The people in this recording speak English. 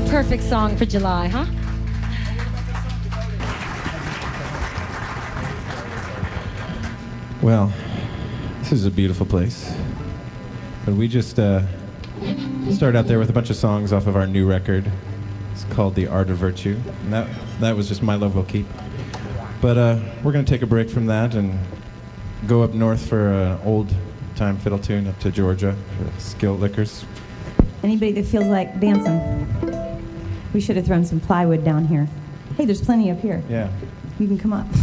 perfect song for July, huh? Well, this is a beautiful place. But we just started out there with a bunch of songs off of our new record. It's called The Art of Virtue. And that was just My Love Will Keep. But we're going to take a break from that and go up north for an old-time fiddle tune up to Georgia for Skillet Liquors. Anybody that feels like dancing, we should have thrown some plywood down here. Hey, there's plenty up here. Yeah. You can come up.